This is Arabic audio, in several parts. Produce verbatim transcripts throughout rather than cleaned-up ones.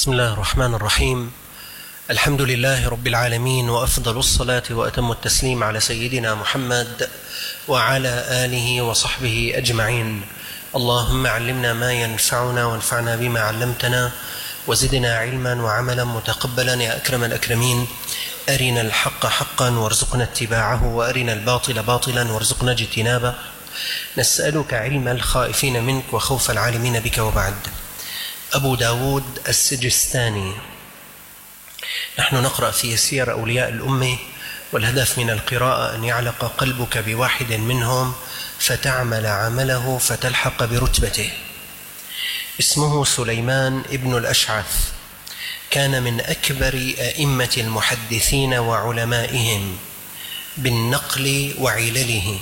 بسم الله الرحمن الرحيم. الحمد لله رب العالمين، وأفضل الصلاة وأتم التسليم على سيدنا محمد وعلى آله وصحبه أجمعين. اللهم علمنا ما ينفعنا وانفعنا بما علمتنا وزدنا علما وعملا متقبلا يا أكرم الأكرمين. أرنا الحق حقا وارزقنا اتباعه، وأرنا الباطل باطلا وارزقنا اجتنابه. نسألك علم الخائفين منك وخوف العالمين بك. وبعد. أبو داود السجستاني. نحن نقرأ في سير أولياء الأمة، والهدف من القراءة أن يعلق قلبك بواحد منهم فتعمل عمله فتلحق برتبته. اسمه سليمان ابن الأشعث، كان من أكبر أئمة المحدثين وعلمائهم بالنقل وعلله.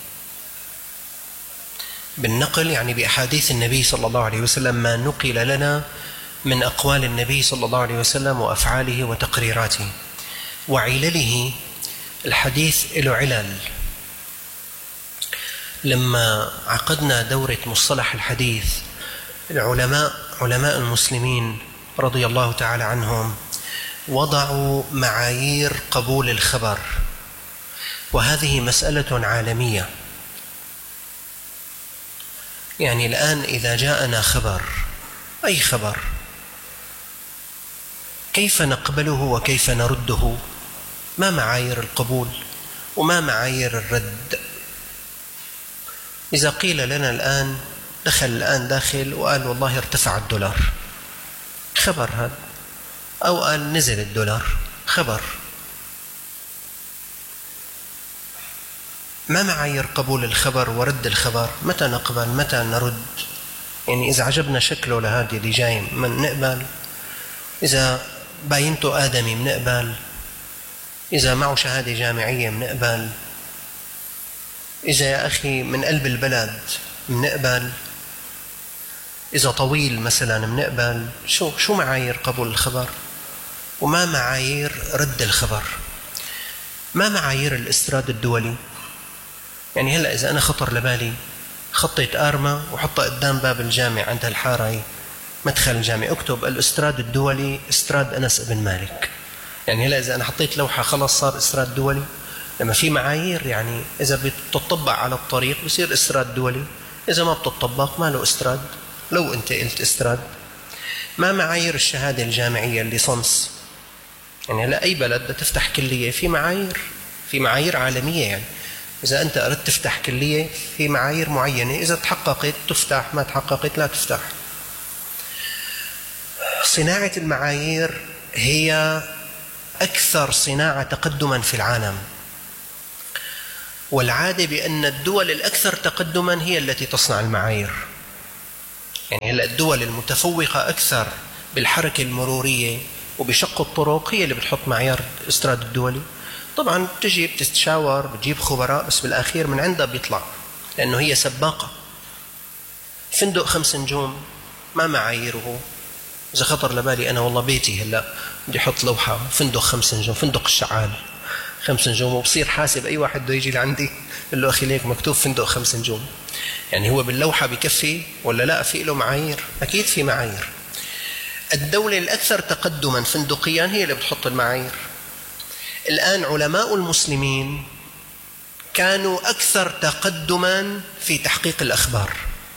بالنقل يعني بأحاديث النبي صلى الله عليه وسلم، ما نقل لنا من أقوال النبي صلى الله عليه وسلم وأفعاله وتقريراته. وعلله الحديث له علل. لما عقدنا دورة مصطلح الحديث، العلماء علماء المسلمين رضي الله تعالى عنهم وضعوا معايير قبول الخبر، وهذه مسألة عالمية. يعني الآن إذا جاءنا خبر، أي خبر، كيف نقبله وكيف نرده؟ ما معايير القبول وما معايير الرد؟ إذا قيل لنا الآن دخل الآن داخل وقال والله ارتفع الدولار، خبر هذا، أو قال نزل الدولار، خبر. ما معايير قبول الخبر ورد الخبر؟ متى نقبل متى نرد؟ يعني إذا عجبنا شكله لهذا اللي جاي من نقبل، إذا باينته آدمي منقبل، إذا معه شهادة جامعية منقبل، إذا يا أخي من قلب البلد منقبل، إذا طويل مثلا منقبل. شو شو معايير قبول الخبر؟ وما معايير رد الخبر؟ ما معايير الاستيراد الدولي؟ يعني هلأ إذا أنا خطر لبالي خطيت آرمة وحطها قدام باب الجامع عند الحارة مدخل الجامع، اكتب الاستيراد الدولي استيراد أنس بن مالك. يعني هلأ إذا أنا حطيت لوحة خلص صار استيراد دولي؟ لما في معايير. يعني إذا بتطبق على الطريق بصير استيراد دولي، إذا ما بتطبق ما له استيراد لو أنت قلت استيراد. ما معايير الشهادة الجامعية اللي صنص؟ يعني هلأ أي بلد بدها تفتح كلية في معايير، في معايير عالمية. يعني إذا أنت أردت تفتح كلية في معايير معينة، إذا تحققت تفتح، ما تحققت لا تفتح. صناعة المعايير هي أكثر صناعة تقدما في العالم، والعادة بأن الدول الأكثر تقدما هي التي تصنع المعايير. يعني هلأ الدول المتفوقة أكثر بالحركة المرورية وبشق الطرق هي اللي بتحط معيار الاستيراد الدولي. طبعا بتجي بتتشاور بتجيب خبراء، بس بالأخير من عندها بيطلع، لأنه هي سباقة. فندق خمس نجوم ما معاييره؟ إذا خطر لبالي أنا والله بيتي هلأ بدي أحط لوحة فندق خمس نجوم، فندق الشعال خمس نجوم، وبصير حاسب أي واحد بده يجي لعندي قل له أخي ليك مكتوب فندق خمس نجوم. يعني هو باللوحة بكفي ولا لا؟ في له معايير؟ أكيد في معايير. الدولة الأكثر تقدما فندقيا هي اللي بتحط المعايير. الآن علماء المسلمين كانوا أكثر تقدما في تحقيق الأخبار،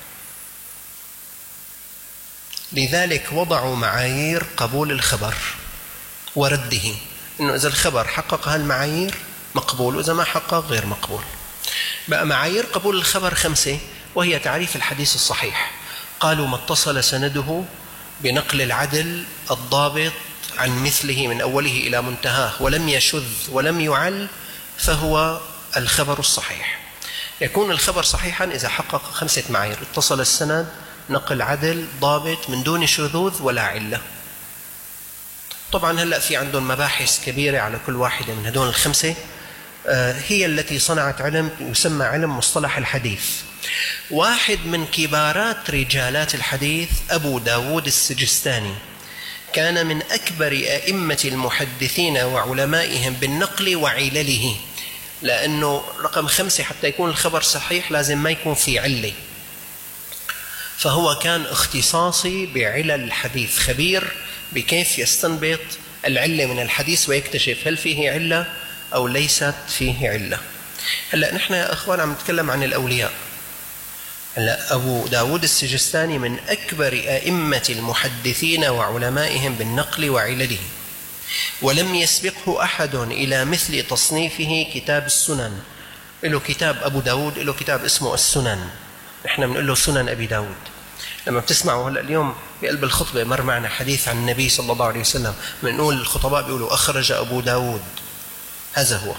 لذلك وضعوا معايير قبول الخبر ورده، إنه إذا الخبر حقق هالمعايير مقبول، وإذا ما حقق غير مقبول. بقى معايير قبول الخبر خمسة، وهي تعريف الحديث الصحيح. قالوا ما اتصل سنده بنقل العدل الضابط عن مثله من أوله إلى منتهاه ولم يشذ ولم يعل فهو الخبر الصحيح. يكون الخبر صحيحا إذا حقق خمسة معايير: اتصل السند، نقل عدل ضابط من دون شذوذ ولا علة. طبعا هلأ في عندهم مباحث كبيرة على كل واحدة من هدول الخمسة، هي التي صنعت علم يسمى علم مصطلح الحديث. واحد من كبارات رجالات الحديث أبو داود السجستاني، كان من أكبر أئمة المحدثين وعلمائهم بالنقل وعلله، لأنه رقم خمسة حتى يكون الخبر صحيح لازم ما يكون في علة. فهو كان اختصاصي بعلل الحديث، خبير بكيف يستنبط العلة من الحديث ويكتشف هل فيه علة أو ليست فيه علة. هلأ نحن يا أخوان عم نتكلم عن الأولياء. هلأ أبو داود السجستاني من أكبر أئمة المحدثين وعلمائهم بالنقل وعلله، ولم يسبقه أحد إلى مثل تصنيفه كتاب السنن. له كتاب أبو داود، له كتاب اسمه السنن، نحن بنقول له سنن أبي داود. لما بتسمعوا هلأ اليوم بقلب الخطبة مر معنا حديث عن النبي صلى الله عليه وسلم، بنقول الخطباء بيقولوا أخرج أبو داود، هذا هو.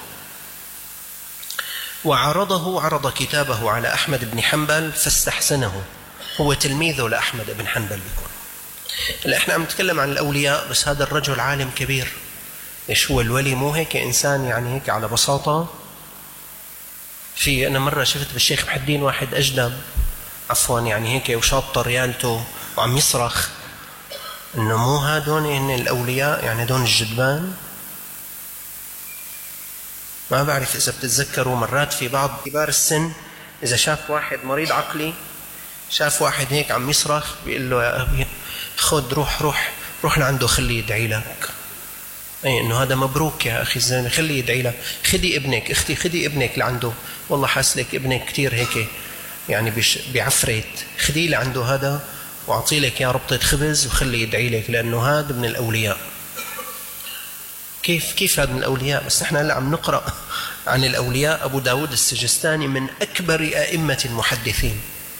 وعرضه عرض كتابه على أحمد بن حنبل فاستحسنه، هو تلميذه لأحمد بن حنبل بيكون. هلا احنا عم نتكلم عن الأولياء، بس هذا الرجل عالم كبير. ايش هو الولي؟ مو هيك إنسان يعني هيك على بساطة. في أنا مرة شفت بالشيخ محي الدين واحد أجدب، عفوا يعني هيك وشاطر ريالته وعم يصرخ إنه مو هادون إن الأولياء، يعني دون الجدبان. ما بعرف إذا بتتذكروا مرات في بعض كبار السن إذا شاف واحد مريض عقلي، شاف واحد هيك عم يصرخ، بيقول له يا أبي خد روح روح روح لعنده خليه يدعي لك. أي إنه هذا مبروك يا أخي الزلمة، خليه يدعي لك. خدي ابنك أختي، خدي ابنك لعنده، والله حاسلك ابنك كتير هيك يعني بعفريت، خديه لعنده هذا وأعطي لك يا ربطة خبز وخليه يدعي لك، لأنه هذا من الأولياء. كيف كيف هذا من الأولياء؟ بس نحن هلا عم نقرأ عن الأولياء. أبو داود السجستاني من أكبر أئمة المحدثين،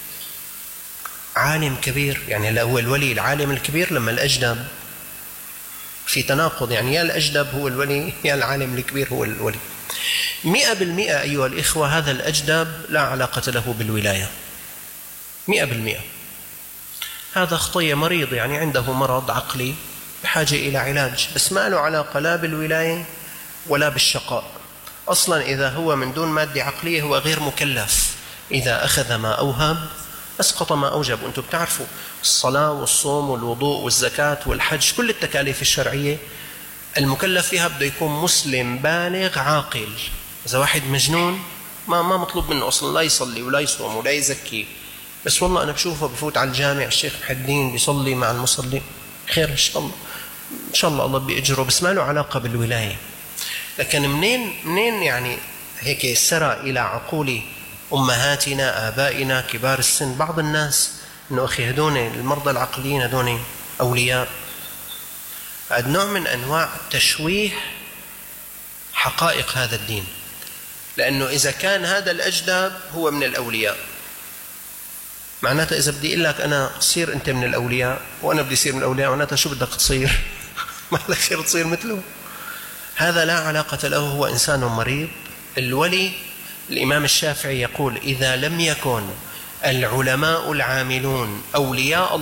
عالم كبير. يعني هو الولي العالم الكبير، لما الأجدب في تناقض، يعني يا الأجدب هو الولي يا العالم الكبير هو الولي. مئة بالمئة أيها الإخوة هذا الأجدب لا علاقة له بالولاية، مئة بالمئة. هذا خطية مريض، يعني عنده مرض عقلي بحاجة إلى علاج، بس ما له علاقة لا بالولاية ولا بالشقاء. أصلا إذا هو من دون مادة عقلية هو غير مكلف، إذا أخذ ما أوهب أسقط ما أوجب. وأنتم بتعرفوا الصلاة والصوم والوضوء والزكاة والحج، كل التكاليف الشرعية المكلف فيها بده يكون مسلم بالغ عاقل. إذا واحد مجنون ما ما مطلوب منه أصلا لا يصلي ولا يصوم ولا يزكي، بس والله أنا بشوفه بفوت على الجامع الشيخ محي الدين بيصلي مع المصلين، خير إن شاء الله إن شاء الله الله بيأجره، بس ما له علاقة بالولاية. لكن منين منين يعني هيك سرى إلى عقول أمهاتنا آبائنا كبار السن بعض الناس إنه أخي هدون المرضى العقليين هدون أولياء. هذا نوع من أنواع تشويه حقائق هذا الدين، لأنه إذا كان هذا الأجدب هو من الأولياء، معناته إذا بدي أقول لك أنا صير أنت من الأولياء وأنا بدي صير من الأولياء، معناته شو بدك تصير؟ ما لك خير تصير مثله. هذا لا علاقة له، هو إنسان مريض. الولي الإمام الشافعي يقول إذا لم يكن العلماء العاملون أولياء